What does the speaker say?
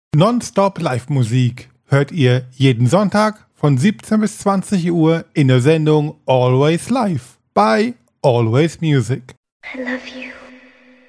Nonstop Live-Musik hört ihr jeden Sonntag von 17 bis 20 Uhr in der Sendung Always Live bei Always Music. I love you.